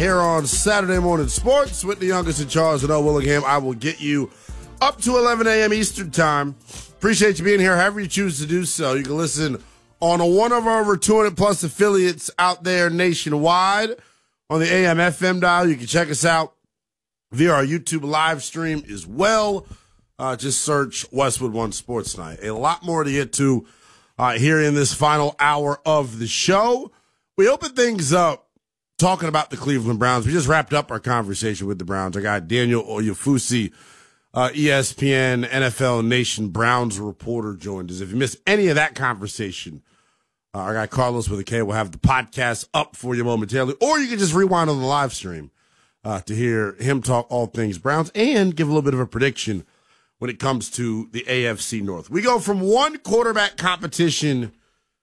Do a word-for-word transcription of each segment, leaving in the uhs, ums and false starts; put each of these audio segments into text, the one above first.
here on Saturday Morning Sports with the youngest in Charles and O. Willingham. I will get you up to eleven a.m. Eastern Time. Appreciate you being here. However you choose to do so, you can listen on a one of our over two hundred plus affiliates out there nationwide on the A M F M dial. You can check us out via our YouTube live stream as well. Uh, just search Westwood One Sports Night. A lot more to get to uh, here in this final hour of the show. We open things up talking about the Cleveland Browns. We just wrapped up our conversation with the Browns. I got Daniel Oyefusi, uh, E S P N, N F L Nation Browns reporter, joined us. If you missed any of that conversation, uh, our guy Carlos with a K will have the podcast up for you momentarily, or you can just rewind on the live stream uh, to hear him talk all things Browns and give a little bit of a prediction when it comes to the A F C North. We go from one quarterback competition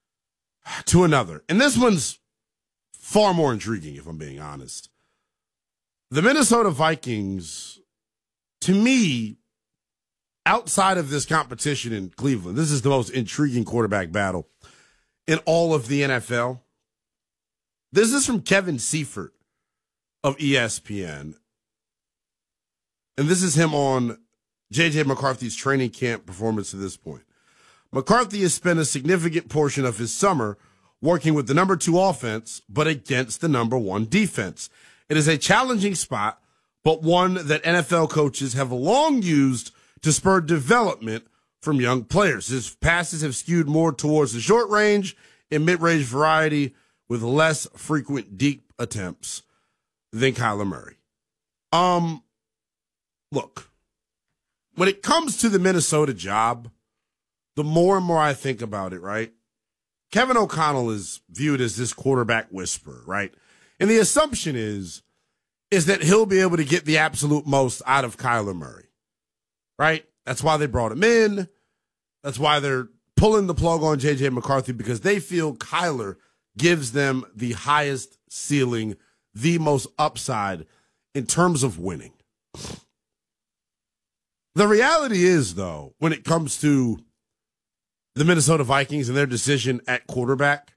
to another, and this one's far more intriguing, if I'm being honest. The Minnesota Vikings, to me, outside of this competition in Cleveland, this is the most intriguing quarterback battle in all of the N F L. This is from Kevin Seifert of E S P N, and this is him on J J. McCarthy's training camp performance to this point. McCarthy has spent a significant portion of his summer working with the number two offense, but against the number one defense. It is a challenging spot, but one that N F L coaches have long used to spur development from young players. His passes have skewed more towards the short range and mid-range variety with less frequent deep attempts than Kyler Murray. Um, look. When it comes to the Minnesota job, the more and more I think about it, right? Kevin O'Connell is viewed as this quarterback whisperer, right? And the assumption is, is that he'll be able to get the absolute most out of Kyler Murray, right? That's why they brought him in. That's why they're pulling the plug on J J. McCarthy, because they feel Kyler gives them the highest ceiling, the most upside in terms of winning. The reality is, though, when it comes to the Minnesota Vikings and their decision at quarterback,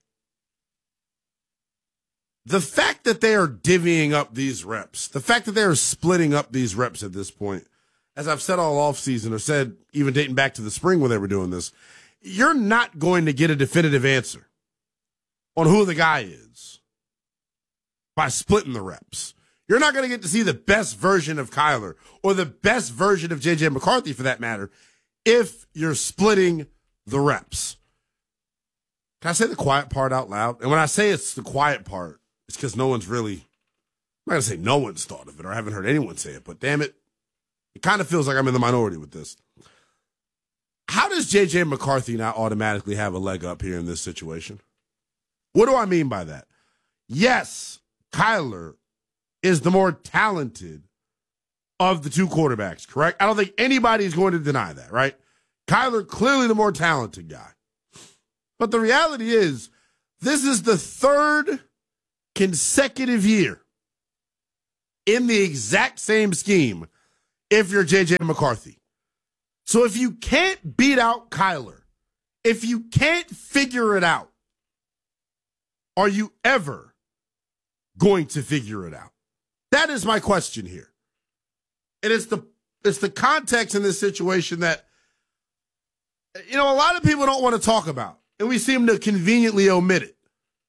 the fact that they are divvying up these reps, the fact that they are splitting up these reps at this point, as I've said all offseason, or said even dating back to the spring when they were doing this, you're not going to get a definitive answer on who the guy is by splitting the reps. You're not going to get to see the best version of Kyler or the best version of J J. McCarthy, for that matter, if you're splitting the reps. Can I say the quiet part out loud? And when I say it's the quiet part, it's because no one's really, I'm not going to say no one's thought of it or I haven't heard anyone say it, but damn it, it kind of feels like I'm in the minority with this. How does J J. McCarthy not automatically have a leg up here in this situation? What do I mean by that? Yes, Kyler is the more talented of the two quarterbacks, correct? I don't think anybody's going to deny that, right? Kyler, clearly the more talented guy. But the reality is, this is the third consecutive year in the exact same scheme if you're J J. McCarthy. So if you can't beat out Kyler, if you can't figure it out, are you ever going to figure it out? That is my question here. And it's the it's the context in this situation that, you know, a lot of people don't want to talk about, and we seem to conveniently omit it.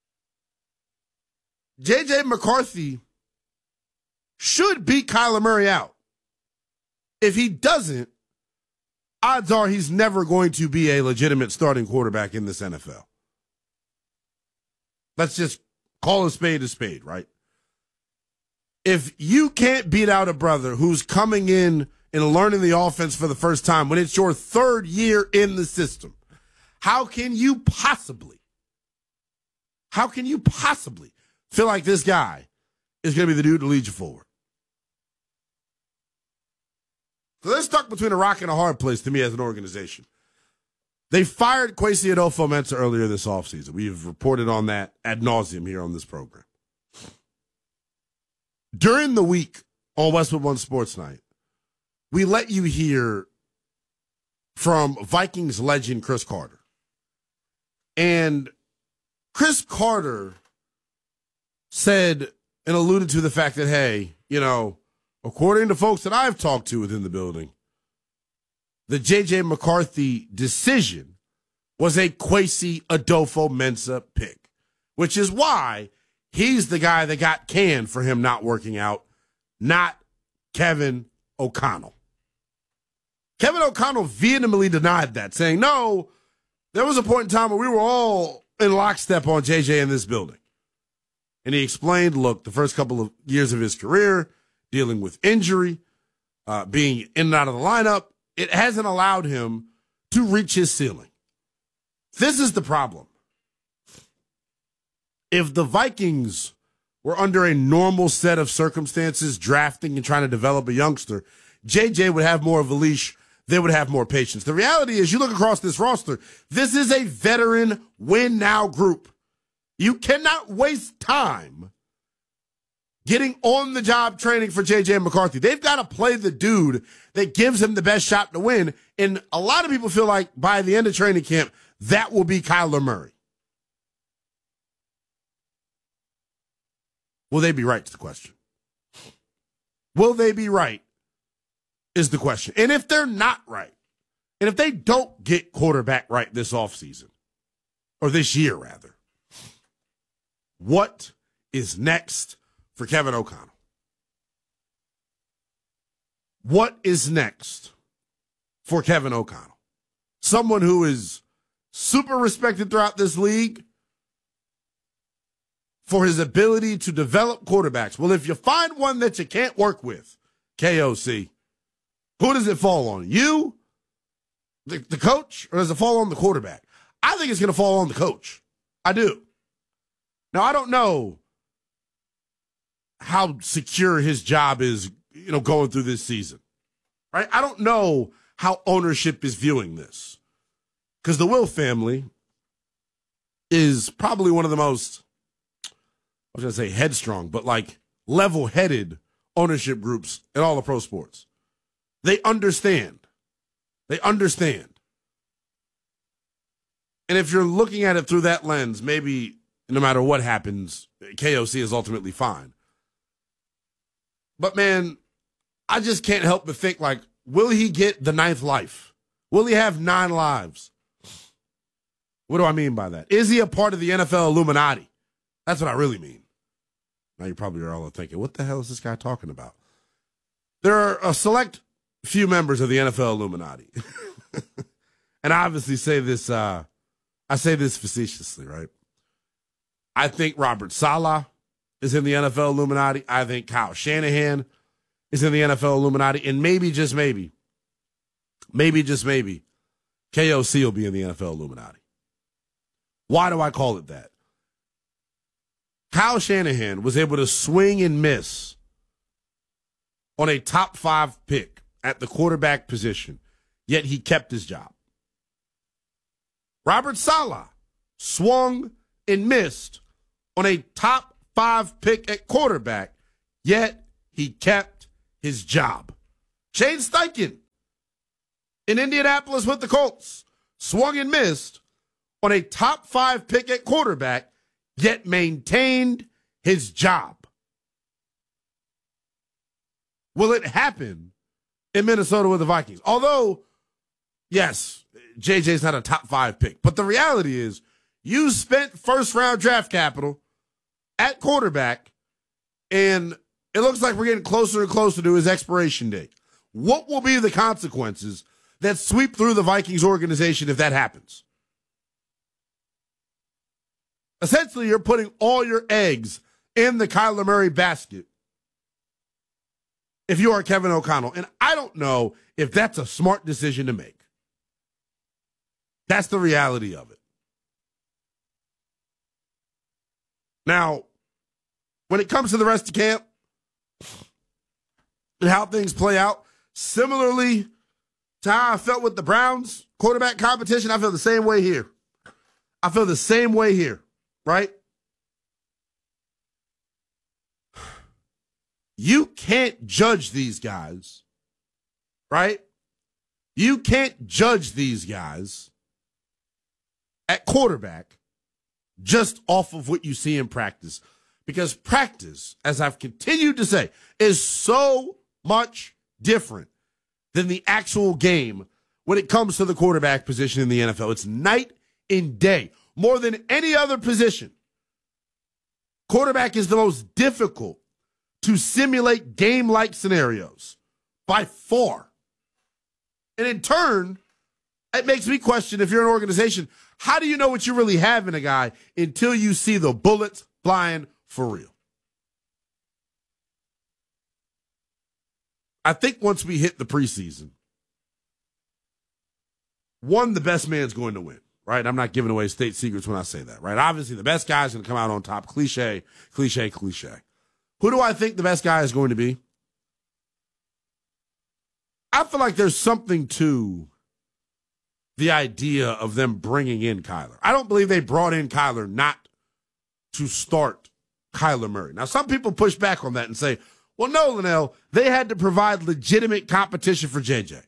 J J. McCarthy should beat Kyler Murray out. If he doesn't, odds are he's never going to be a legitimate starting quarterback in this N F L. Let's just call a spade a spade, right? If you can't beat out a brother who's coming in and learning the offense for the first time when it's your third year in the system, how can you possibly, how can you possibly feel like this guy is going to be the dude to lead you forward? So they're stuck between a rock and a hard place to me as an organization. They fired Kwesi Adolfo-Mensah earlier this offseason. We've reported on that ad nauseum here on this program. During the week on Westwood One Sports Night, we let you hear from Vikings legend Cris Carter. And Cris Carter said and alluded to the fact that, hey, you know, according to folks that I've talked to within the building, the J J McCarthy decision was a Kwesi Adolfo-Mensah pick, which is why he's the guy that got canned for him not working out, not Kevin O'Connell. Kevin O'Connell vehemently denied that, saying, no, there was a point in time where we were all in lockstep on J J in this building. And he explained, look, the first couple of years of his career, dealing with injury, uh, being in and out of the lineup, it hasn't allowed him to reach his ceiling. This is the problem. If the Vikings were under a normal set of circumstances, drafting and trying to develop a youngster, J J would have more of a leash. They would have more patience. The reality is, you look across this roster, this is a veteran win-now group. You cannot waste time getting on-the-job training for J J McCarthy. They've got to play the dude that gives him the best shot to win. And a lot of people feel like by the end of training camp, that will be Kyler Murray. Will they be right is the question. Will they be right is the question. And if they're not right, and if they don't get quarterback right this offseason, or this year rather, what is next for Kevin O'Connell? What is next for Kevin O'Connell? Someone who is super respected throughout this league for his ability to develop quarterbacks. Well, if you find one that you can't work with, K O C, who does it fall on? You, the, the coach, or does it fall on the quarterback? I think it's going to fall on the coach. I do. Now, I don't know how secure his job is, you know, going through this season, right? I don't know how ownership is viewing this, because the Will family is probably one of the most, I was going to say headstrong, but like level-headed ownership groups in all of pro sports. They understand. They understand. And if you're looking at it through that lens, maybe no matter what happens, K O C is ultimately fine. But, man, I just can't help but think, like, will he get the ninth life? Will he have nine lives? What do I mean by that? Is he a part of the N F L Illuminati? That's what I really mean. Now you probably are all thinking, what the hell is this guy talking about? There are a select few members of the N F L Illuminati. And I obviously say this, uh, I say this facetiously, right? I think Robert Saleh is in the N F L Illuminati. I think Kyle Shanahan is in the N F L Illuminati. And maybe, just maybe, maybe, just maybe, K O C will be in the N F L Illuminati. Why do I call it that? Kyle Shanahan was able to swing and miss on a top five pick at the quarterback position, yet he kept his job. Robert Saleh swung and missed on a top five pick at quarterback, yet he kept his job. Shane Steichen in Indianapolis with the Colts swung and missed on a top five pick at quarterback, yet maintained his job. Will it happen in Minnesota with the Vikings? Although, yes, J J's not a top five pick, but the reality is you spent first round draft capital at quarterback, and it looks like we're getting closer and closer to his expiration date. What will be the consequences that sweep through the Vikings organization if that happens? Essentially, you're putting all your eggs in the Kyler Murray basket if you are Kevin O'Connell. And I don't know if that's a smart decision to make. That's the reality of it. Now, when it comes to the rest of camp and how things play out, similarly to how I felt with the Browns quarterback competition, I feel the same way here. I feel the same way here. Right? You can't judge these guys, right? You can't judge these guys at quarterback just off of what you see in practice, Because practice, as I've continued to say, is so much different than the actual game when it comes to the quarterback position in the N F L. It's night and day. More than any other position, quarterback is the most difficult to simulate game-like scenarios by far. And in turn, it makes me question, if you're an organization, how do you know what you really have in a guy until you see the bullets flying for real? I think once we hit the preseason, one, the best man's going to win, right? I'm not giving away state secrets when I say that, right? Obviously, the best guy's going to come out on top. Cliche, cliche, cliche. Who do I think the best guy is going to be? I feel like there's something to the idea of them bringing in Kyler. I don't believe they brought in Kyler not to start Kyler Murray. Now, some people push back on that and say, well, no, Linnell, they had to provide legitimate competition for J J.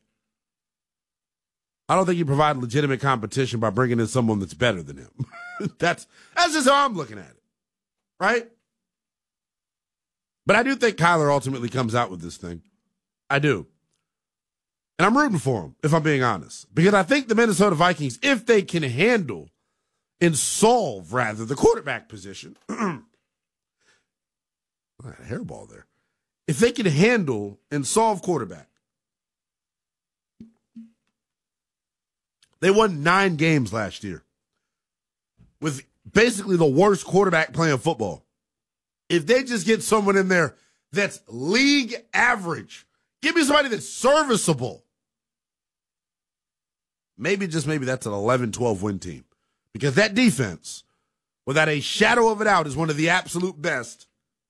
I don't think you provide legitimate competition by bringing in someone that's better than him. that's that's just how I'm looking at it, right? But I do think Kyler ultimately comes out with this thing. I do. And I'm rooting for him, if I'm being honest. Because I think the Minnesota Vikings, if they can handle and solve, rather, the quarterback position. I had a hairball there. If they can handle and solve quarterback, they won nine games last year with basically the worst quarterback playing football. If they just get someone in there that's league average, give me somebody that's serviceable. Maybe, just maybe, that's an eleven twelve win team. Because that defense, without a shadow of a doubt, is one of the absolute best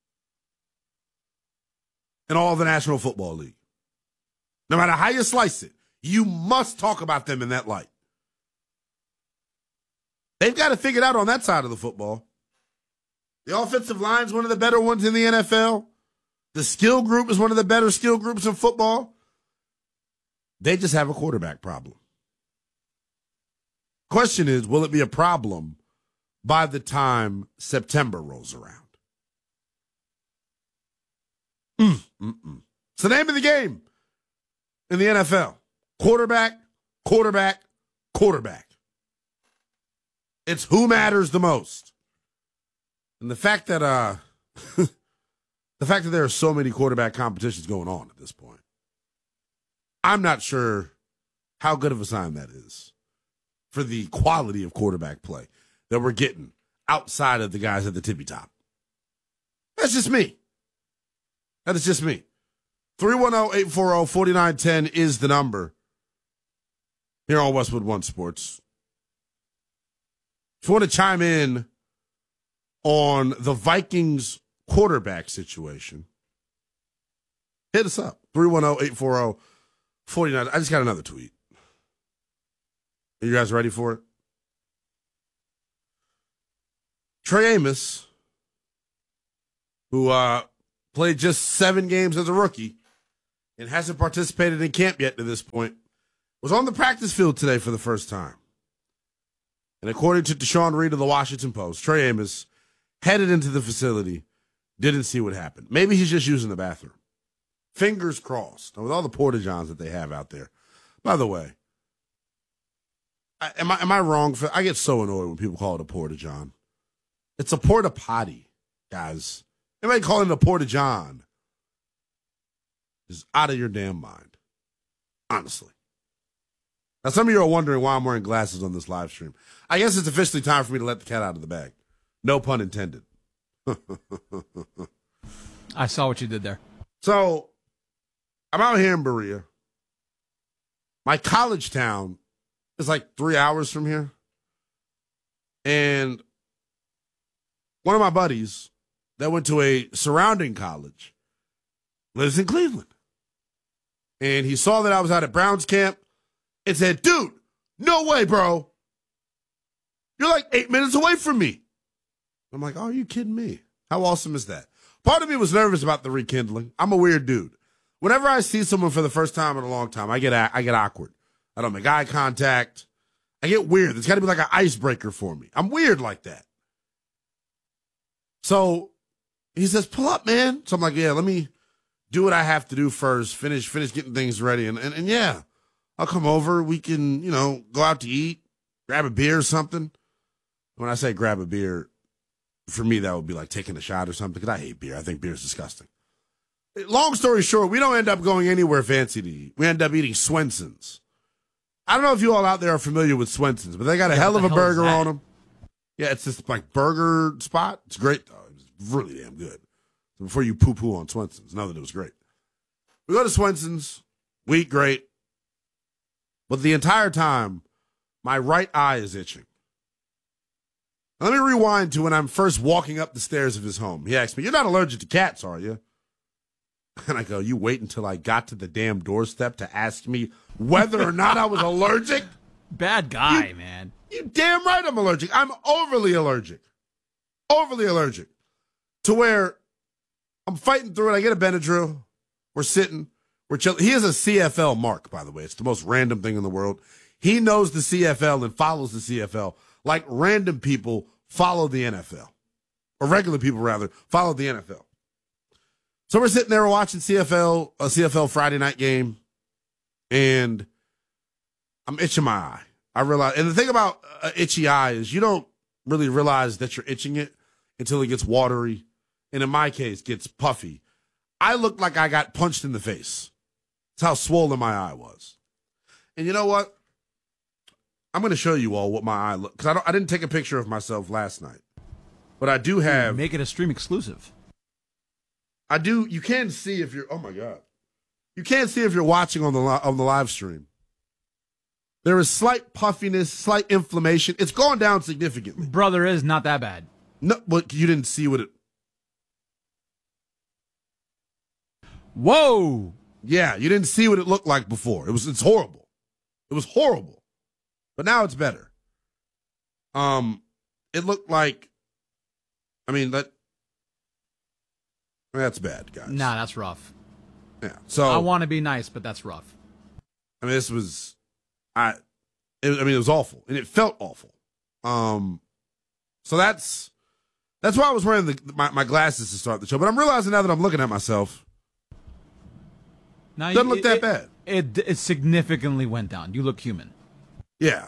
in all of the National Football League. No matter how you slice it, you must talk about them in that light. They've got to figure it out on that side of the football. The offensive line is one of the better ones in the N F L. The skill group is one of the better skill groups in football. They just have a quarterback problem. Question is, will it be a problem by the time September rolls around? Mm, mm-mm. It's the name of the game in the N F L. Quarterback, quarterback, quarterback. It's who matters the most. And the fact that uh, the fact that there are so many quarterback competitions going on at this point, I'm not sure how good of a sign that is for the quality of quarterback play that we're getting outside of the guys at the tippy top. That's just me. That is just me. three one zero, eight four zero, four nine one zero is the number here on Westwood One Sports. If you want to chime in on the Vikings quarterback situation, hit us up. three one zero, eight four zero, four nine. I just got another tweet. Are you guys ready for it? Trey Amos, who uh, played just seven games as a rookie and hasn't participated in camp yet to this point, was on the practice field today for the first time. And according to Deshaun Reed of the Washington Post, Trey Amos headed into the facility, didn't see what happened. Maybe he's just using the bathroom. Fingers crossed. With all the porta-johns that they have out there. By the way, I, am I am I wrong? For, I get so annoyed when people call it a porta-john. It's a porta-potty, guys. Anybody calling it a porta-john is out of your damn mind. Honestly. Now, some of you are wondering why I'm wearing glasses on this live stream. I guess it's officially time for me to let the cat out of the bag. No pun intended. I saw what you did there. So, I'm out here in Berea. My college town is like three hours from here. And one of my buddies that went to a surrounding college lives in Cleveland. And he saw that I was out at Browns camp and said, dude, no way, bro. You're like eight minutes away from me. I'm like, oh, are you kidding me? How awesome is that? Part of me was nervous about the rekindling. I'm a weird dude. Whenever I see someone for the first time in a long time, I get I get awkward. I don't make eye contact. I get weird. There's got to be like an icebreaker for me. I'm weird like that. So He says, pull up, man. So I'm like, yeah, let me do what I have to do first, finish finish getting things ready. And, and, and yeah, I'll come over. We can, you know, go out to eat, grab a beer or something. When I say grab a beer, for me, that would be like taking a shot or something, because I hate beer. I think beer is disgusting. Long story short, we don't end up going anywhere fancy to eat. We end up eating Swenson's. I don't know if you all out there are familiar with Swenson's, but they got a yeah, hell of a hell burger on them. Yeah, it's this like burger spot. It's great, though. It's really damn good. So before you poo-poo on Swenson's, know that it was great. We go to Swenson's. We eat great. But the entire time, my right eye is itching. Now, let me rewind to when I'm first walking up the stairs of his home. He asked me, you're not allergic to cats, are you? And I go, you wait until I got to the damn doorstep to ask me whether or not I was allergic? Bad guy, you, man. You damn right I'm allergic. I'm overly allergic. Overly allergic. To where I'm fighting through it. I get a Benadryl. We're sitting. We're chilling. He has a C F L mark, by the way. It's the most random thing in the world. He knows the C F L and follows the C F L like random people follow the N F L. Or regular people, rather, follow the N F L. So we're sitting there watching C F L, a C F L Friday night game, and I'm itching my eye. I realize, and the thing about an itchy eye is you don't really realize that you're itching it until it gets watery, and in my case, gets puffy. I looked like I got punched in the face. That's how swollen my eye was. And you know what? I'm going to show you all what my eye looked, because I don't, I didn't take a picture of myself last night, but I do have. Make it a stream exclusive. I do. You can see if you're. Oh my God, you can't see if you're watching on the on the live stream. There is slight puffiness, slight inflammation. It's gone down significantly. Brother, is not that bad. No, but you didn't see what it. Whoa. Yeah, you didn't see what it looked like before. It was. It's horrible. It was horrible, but now it's better. Um, it looked like. I mean that. That's bad, guys. Nah, that's rough. Yeah. So I want to be nice, but that's rough. I mean, this was, I, it, I mean, it was awful, and it felt awful. Um, so that's that's why I was wearing the, my, my glasses to start the show. But I'm realizing now that I'm looking at myself, now doesn't you, look that it, bad. It, it it significantly went down. You look human. Yeah.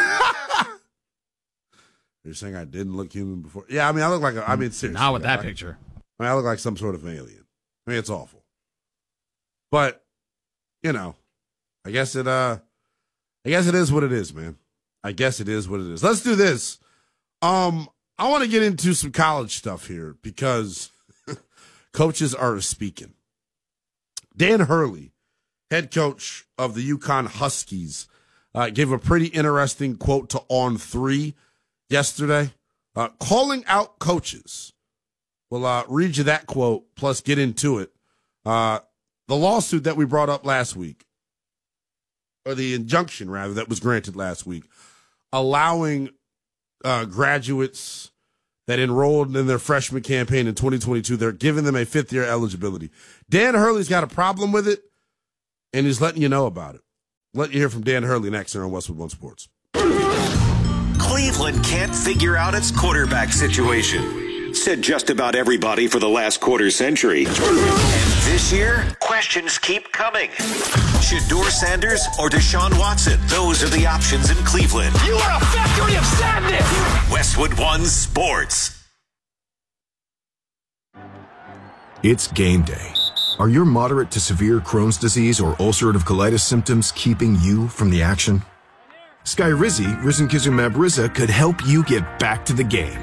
You're saying I didn't look human before? Yeah, I mean, I look like a, I mean, seriously. Not with that I, picture. I mean, I look like some sort of alien. I mean, it's awful. But, you know, I guess it uh I guess it is what it is, man. I guess it is what it is. Let's do this. Um, I want to get into some college stuff here because coaches are speaking. Dan Hurley, head coach of the UConn Huskies, uh, gave a pretty interesting quote to On three yesterday, uh, calling out coaches. We'll uh, read you that quote, plus get into it. Uh, the lawsuit that we brought up last week, or the injunction, rather, that was granted last week, allowing uh, graduates that enrolled in their freshman campaign in twenty twenty-two, they're giving them a fifth-year eligibility. Dan Hurley's got a problem with it, and he's letting you know about it. Let you hear from Dan Hurley next here on Westwood One Sports. Cleveland can't figure out its quarterback situation. Said just about everybody for the last quarter century. And this year, questions keep coming. Shedeur Sanders or Deshaun Watson? Those are the options in Cleveland. You are a factory of sadness! Westwood One Sports. It's game day. Are your moderate to severe Crohn's disease or ulcerative colitis symptoms keeping you from the action? Skyrizi, risankizumab Riza, could help you get back to the game.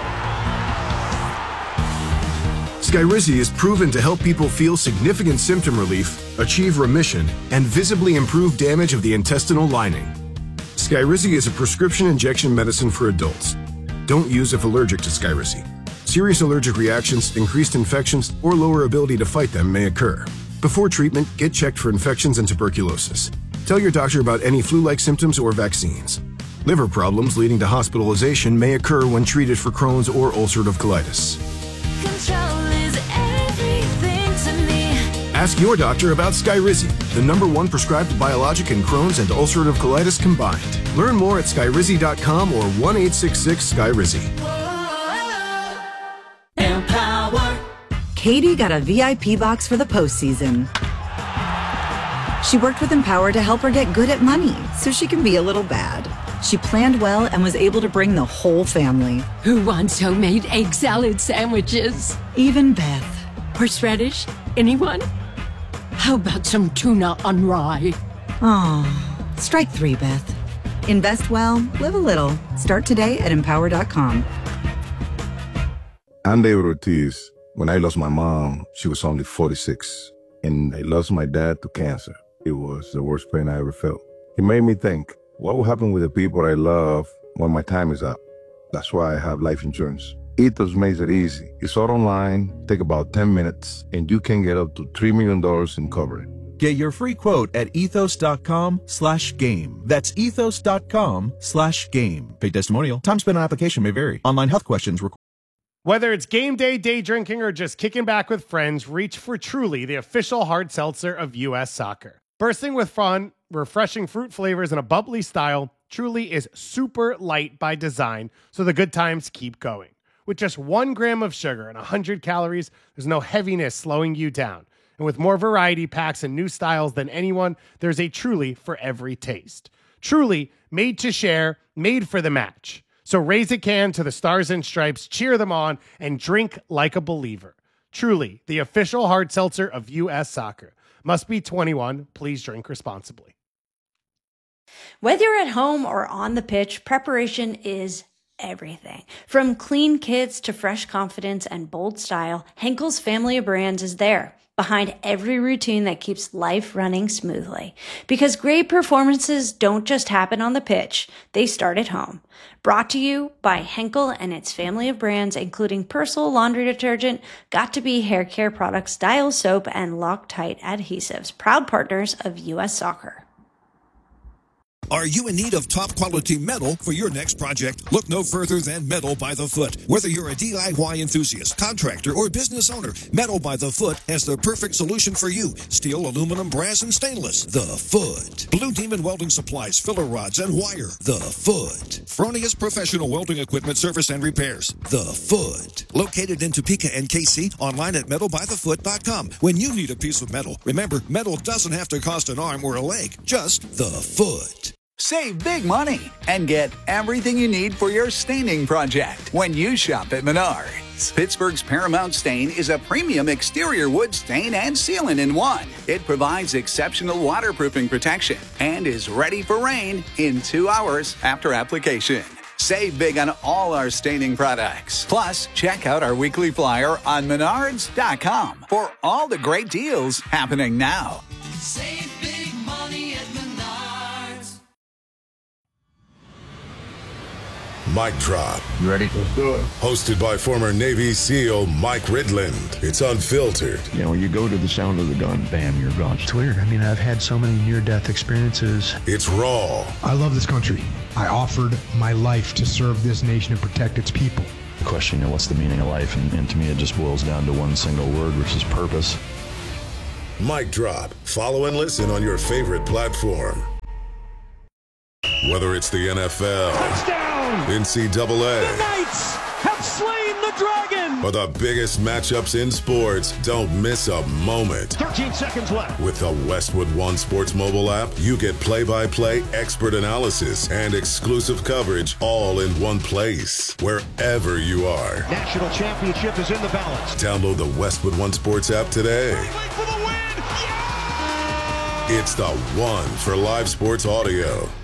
Skyrizi is proven to help people feel significant symptom relief, achieve remission, and visibly improve damage of the intestinal lining. Skyrizi is a prescription injection medicine for adults. Don't use if allergic to Skyrizi. Serious allergic reactions, increased infections, or lower ability to fight them may occur. Before treatment, get checked for infections and tuberculosis. Tell your doctor about any flu-like symptoms or vaccines. Liver problems leading to hospitalization may occur when treated for Crohn's or ulcerative colitis. Control is everything to me. Ask your doctor about Skyrizi, the number one prescribed biologic in Crohn's and ulcerative colitis combined. Learn more at skyrizi dot com or one eight six six Skyrizi. Empower Katie got a V I P box for the postseason. She worked with Empower to help her get good at money so she can be a little bad. She planned well and was able to bring the whole family. Who wants homemade egg salad sandwiches? Even Beth. Horseradish? Anyone? How about some tuna on rye? Aw, strike three, Beth. Invest well, live a little. Start today at empower dot com. I'm David Ortiz. When I lost my mom, she was only forty-six. And I lost my dad to cancer. It was the worst pain I ever felt. It made me think, what will happen with the people I love when my time is up? That's why I have life insurance. Ethos makes it easy. It's all online, take about ten minutes, and you can get up to three million dollars in coverage. Get your free quote at ethos.com slash game. That's ethos.com slash game. Paid testimonial. Time spent on application may vary. Online health questions required. Whether it's game day, day drinking, or just kicking back with friends, reach for Truly, the official hard seltzer of U S Soccer. Bursting with fun, refreshing fruit flavors, and a bubbly style, Truly is super light by design, so the good times keep going. With just one gram of sugar and one hundred calories, there's no heaviness slowing you down. And with more variety packs and new styles than anyone, there's a Truly for every taste. Truly, made to share, made for the match. So raise a can to the Stars and Stripes, cheer them on, and drink like a believer. Truly, the official hard seltzer of U S Soccer. Must be twenty-one. Please drink responsibly. Whether you're at home or on the pitch, preparation is everything. From clean kits to fresh confidence and bold style, Henkel's family of brands is there, behind every routine that keeps life running smoothly. Because great performances don't just happen on the pitch, they start at home. Brought to you by Henkel and its family of brands, including Persil laundry detergent, Got2b hair care products, Dial soap, and Loctite adhesives, proud partners of U S Soccer. Are you in need of top quality metal for your next project? Look no further than Metal by the Foot. Whether you're a D I Y enthusiast, contractor, or business owner, Metal by the Foot has the perfect solution for you. Steel, aluminum, brass, and stainless. The Foot. Blue Demon Welding Supplies, filler rods, and wire. The Foot. Fronius Professional Welding Equipment Service and Repairs. The Foot. Located in Topeka and K C, online at metal by the foot dot com. When you need a piece of metal, remember, metal doesn't have to cost an arm or a leg, just the Foot. Save big money and get everything you need for your staining project when you shop at Menards. Pittsburgh's Paramount Stain is a premium exterior wood stain and sealant in one. It provides exceptional waterproofing protection and is ready for rain in two hours after application. Save big on all our staining products. Plus, check out our weekly flyer on menards dot com for all the great deals happening now. Save big money at Menards. Mic Drop. You ready? Let's do it. Hosted by former Navy SEAL Mike Ridland. It's unfiltered. You know, you go to the sound of the gun, bam, you're gone. It's weird. I mean, I've had so many near-death experiences. It's raw. I love this country. I offered my life to serve this nation and protect its people. The question, you know, what's the meaning of life? And, and to me, it just boils down to one single word, which is purpose. Mic Drop. Follow and listen on your favorite platform. Whether it's the N F L, touchdown, N C double A, the Knights have slain the dragon, or the biggest matchups in sports, don't miss a moment. thirteen seconds left. With the Westwood One Sports mobile app, you get play-by-play expert analysis and exclusive coverage all in one place, wherever you are. National championship is in the balance. Download the Westwood One Sports app today. For the win. Yeah! It's the one for live sports audio.